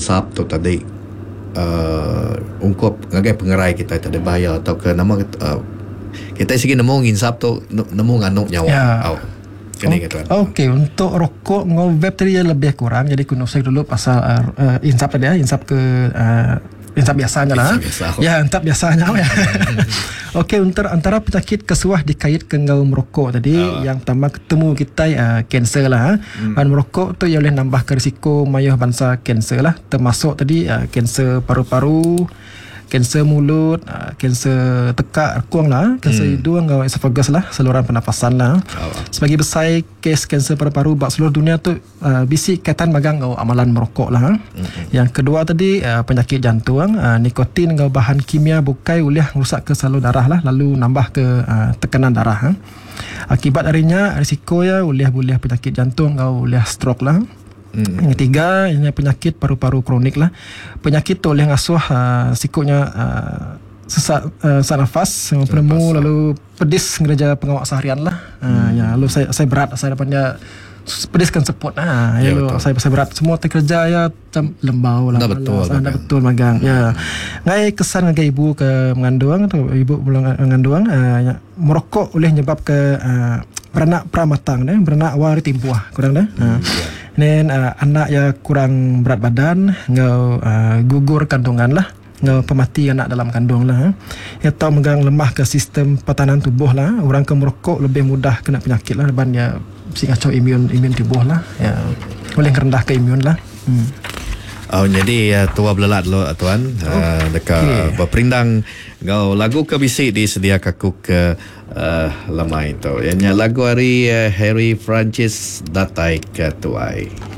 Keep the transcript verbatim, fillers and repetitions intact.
insap tu tadi uh, ungkap ngagai pengerai kita tadi bayar atau ke nama uh, kita segi nemu insap tu nemu nganuk nyawa. Ya. Oh. Kini okay. Okey, untuk rokok ngau vape tadi lebih kurang. Jadi kuno saya dulu pasal uh, uh, insap tadi ya, insap ke uh, insap biasanya lah. Biasa. Ya, insap biasanya ya. Okey, untuk antara penyakit kesuah dikait ke ngau merokok tadi, uh. yang pertama ketemu kita uh, kanser lah. Hmm. Dan merokok tu ia boleh nambah ke risiko mayuh bangsa kanser lah, termasuk tadi uh, kanser paru-paru, kanser mulut, uh, kanser tekak kuang lah, kanser hmm. hidung atau esophagus lah, saluran pernafasan lah. Oh. Sebagai besar kes kanser paru-paru bak seluruh dunia tu uh, bisi kaitan magang ngau amalan merokok lah. Hmm. Yang kedua tadi uh, penyakit jantung, uh, nikotin ngau bahan kimia bukai boleh merosak ke saluran darah lah, lalu nambah ke uh, tekanan darah. Uh. Akibat darinya risiko ya boleh boleh penyakit jantung ngau boleh stroke lah. Hmm. Yang ketiga, ini penyakit paru-paru kronik lah. Penyakit tu oleh ngasuh uh, sikutnya uh, sesak uh, sesak nafas, penemu, lalu pedis gereja pengawak seharian lah. Uh, hmm. Ya, lalu saya saya berat, saya dapat dia pedis kan seput. Ah, ya, ya saya saya berat semua kerja ya macam lembau lah. Dah betul. Dah betul magang. Ya. Ngai kesan ngagai ibu ke mengandung atau ibu belum mengandung, uh, ya, merokok boleh nyebab ke uh, beranak pramatang dah, beranak awal timpuah kurang dah. Hmm, uh. Ya. Then uh, anak yang kurang berat badan, ngau uh, gugur kandungan lah, ngau pemati anak dalam kandung lah. Ya, atau megang lemah ke sistem pertahanan tubuh lah. Orang ke merokok lebih mudah kena penyakit lah, dan ya si ngacau imun imun tubuh lah. Ya, boleh rendah ke imun lah. Hmm. Oh, jadi uh, tua belelat lo tuan, oh, uh, dekat okay. berperindang ngau lagu ke bisik disedia kaku ke uh, lemai tu. Yang lagu hari uh, Harry Francis datai ke tuai.